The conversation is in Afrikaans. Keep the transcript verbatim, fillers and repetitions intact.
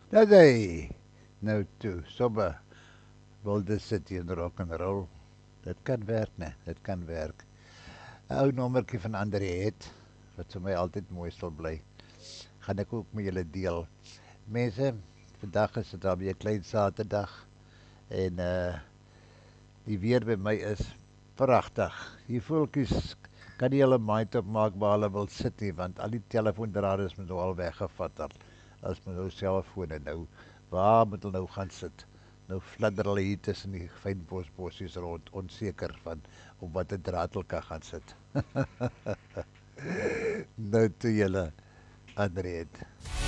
Dat hy nou toe, sommer wilde sit hier in rock and roll. Dit kan werk, né? Dit kan werk. 'n Ou nommertjie van Andre het wat vir my altyd mooi sal bly. Gaan ek ook met julle deel. Mense, vandag is dit alweer 'n klein Saterdag en uh die weer by my is pragtig. Die voeltjies kan nie hulle mind opmaak waar hulle wil sit nie, want al die telefoondrade is met nou al weggevat al. As met nou selfone nou, waar moet hulle nou gaan sit? Nou fladder hulle hier tussen die fynbosbossies rond, onseker van op watter draad hulle kan gaan sit. Nou toe julle, Adriet.